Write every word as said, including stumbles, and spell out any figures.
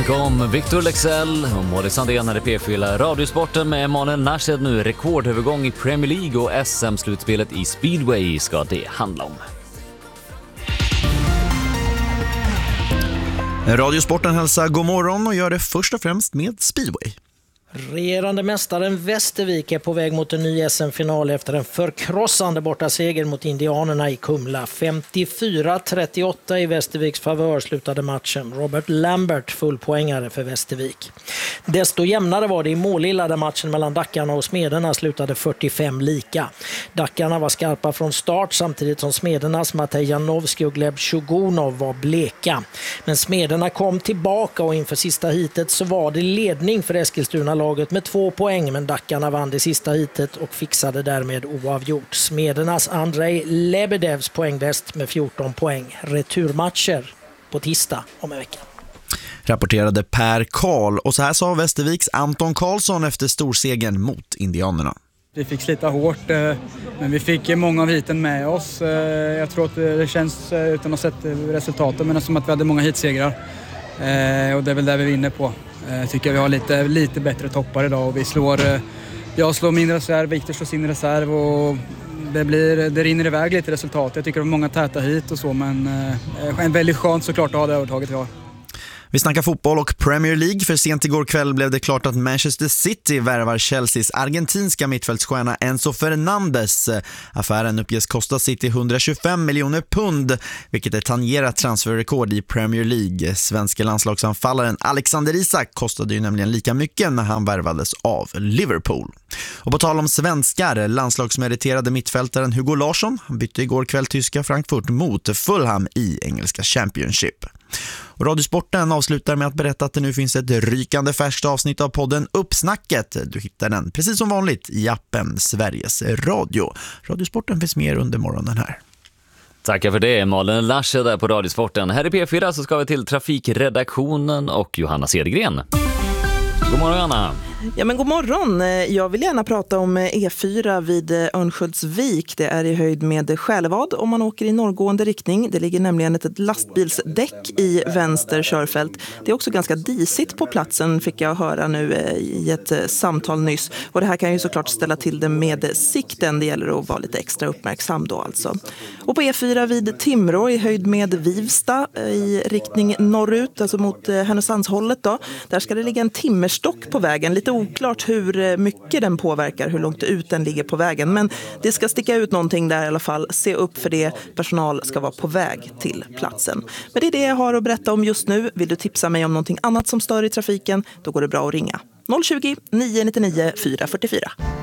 kom Victor Lexell och Molly Sandén hade P fyra Radiosporten med Emanuel Nashed. Nu rekordövergång i Premier League och S M-slutspelet i speedway ska det handla om. Radiosporten hälsar god morgon och gör det först och främst med speedway. Regerande mästaren Västervik är på väg mot en ny S M-final efter en förkrossande borta seger mot indianerna i Kumla. femtiofyra trettioåtta i Västerviks favör slutade matchen. Robert Lambert fullpoängare för Västervik. Desto jämnare var det i Målilla där matchen mellan Dackarna och Smederna slutade fyrtiofem lika. Dackarna var skarpa från start samtidigt som Smedernas Matej Janowski och Gleb Shugunov var bleka. Men Smederna kom tillbaka och inför sista hitet så var det ledning för Eskilstuna laget med två poäng, men Dackarna vann det sista hitet och fixade därmed oavgjort. Smedernas Andrei Lebedevs poängbäst med fjorton poäng. Returmatcher på tisdag om en vecka. Rapporterade Per Karl, och så här sa Västerviks Anton Karlsson efter storsegern mot indianerna. Vi fick slita hårt, men vi fick många av hiten med oss. Jag tror att det känns, utan att ha sett resultaten, men som att vi hade många hitsegrar. Och det är väl där vi vinner på. Jag tycker vi har lite, lite bättre toppar idag och vi slår, jag slår min reserv, Victor slår sin reserv och det, blir, det rinner iväg lite resultat. Jag tycker det är många täta hit och så, men en väldigt skönt såklart att ha det övertaget vi har. Vi snackar fotboll och Premier League, för sent igår kväll blev det klart att Manchester City värvar Chelseas argentinska mittfältsstjärna Enzo Fernandes. Affären uppges kosta City hundratjugofem miljoner pund, vilket är tangerat transferrekord i Premier League. Svenska landslagsanfallaren Alexander Isak kostade ju nämligen lika mycket när han värvades av Liverpool. Och på tal om svenskar, landslagsmeriterade mittfältaren Hugo Larsson bytte igår kväll tyska Frankfurt mot Fulham i engelska Championship. Och Radiosporten avslutar med att berätta att det nu finns ett rykande färskt avsnitt av podden Uppsnacket. Du hittar den precis som vanligt i appen Sveriges Radio. Radiosporten finns mer under morgonen här. Tackar för det, Malin Larsche där på Radiosporten. Här i P fyra så ska vi till trafikredaktionen och Johanna Cedergren. God morgon, Anna. Ja, men god morgon. Jag vill gärna prata om E fyra vid Örnsköldsvik. Det är i höjd med Själevad om man åker i norrgående riktning. Det ligger nämligen ett lastbilsdäck i vänster körfält. Det är också ganska disigt på platsen, fick jag höra nu i ett samtal nyss. Och det här kan ju såklart ställa till det med sikten. Det gäller att vara lite extra uppmärksam då alltså. Och på E fyra vid Timrå i höjd med Vivsta i riktning norrut, alltså mot Härnösandshållet då. Där ska det ligga en timmerstock på vägen. Lite oklart hur mycket den påverkar, hur långt ut den ligger på vägen. Men det ska sticka ut någonting där i alla fall. Se upp för det. Personal ska vara på väg till platsen. Men det är det jag har att berätta om just nu. Vill du tipsa mig om någonting annat som stör i trafiken? Då går det bra att ringa. noll tjugo, nio nio nio, fyra fyra fyra.